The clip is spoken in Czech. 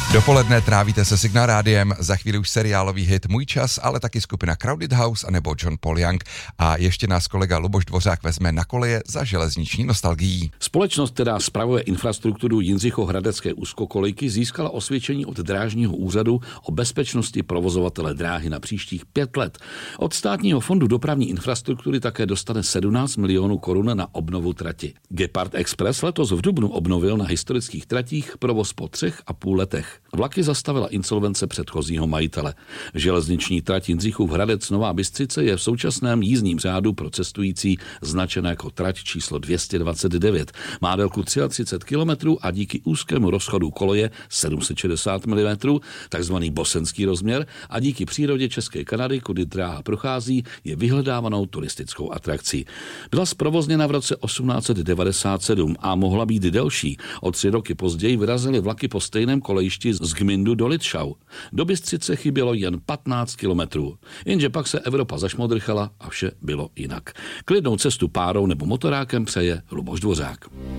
Dopoledne trávíte se Signál rádiem, za chvíli už seriálový hit Můj čas, ale taky skupina Crowded House anebo John Paul Young a ještě nás kolega Luboš Dvořák vezme na koleje za železniční nostalgií. Společnost, která spravuje infrastrukturu Jindřichohradecké úzkokolejky, získala osvědčení od Drážního úřadu o bezpečnosti provozovatele dráhy na příštích 5 let. Od Státního fondu dopravní infrastruktury také dostane 17 milionů korun na obnovu trati. Gepard Express letos v dubnu obnovil na historických tratích provoz po 3,5 letech. Vlaky zastavila insolvence předchozího majitele. Železniční trať Jindřichův Hradec Nová Bystřice je v současném jízdním řádu pro cestující značená jako trať číslo 229. Má délku 33 km a díky úzkému rozchodu koleje 760 mm, takzvaný bosenský rozměr, a díky přírodě České Kanady, kudy dráha prochází, je vyhledávanou turistickou atrakcí. Byla zprovozněna v roce 1897 a mohla být delší. O 3 roky později vyrazily vlaky po stejném kolejišti z Gmyndu do Litšau. Do Bystřice chybělo jen 15 kilometrů. Jenže pak se Evropa zašmodrchala a vše bylo jinak. Klidnou cestu párou nebo motorákem přeje Luboš Dvořák.